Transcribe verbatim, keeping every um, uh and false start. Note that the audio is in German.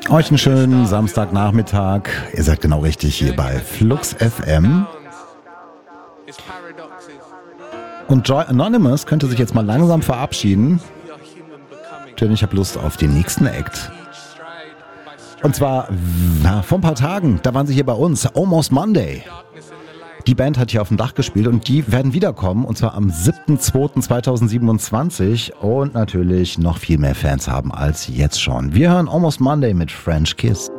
Euch einen schönen Samstagnachmittag. Ihr seid genau richtig hier bei Flux F M. Und Joy Anonymous könnte sich jetzt mal langsam verabschieden. Denn ich habe Lust auf den nächsten Act. Und zwar na, vor ein paar Tagen, da waren sie hier bei uns, Almost Monday. Die Band hat hier auf dem Dach gespielt und die werden wiederkommen. Und zwar am siebter zweiter zweitausendsiebenundzwanzig. Und natürlich noch viel mehr Fans haben als jetzt schon. Wir hören Almost Monday mit French Kiss.